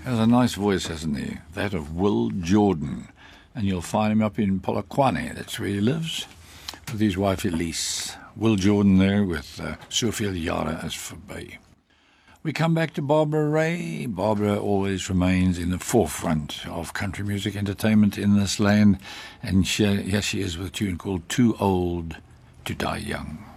Has a nice voice, hasn't he? That of Will Jordan. And you'll find him up in Polokwane. That's where he lives, with his wife Elise. Will Jordan there with Soveel Jare Is Verby. We come back to Barbara Ray. Barbara always remains in the forefront of country music entertainment in this land. And here she is with a tune called Too Old to Die Young.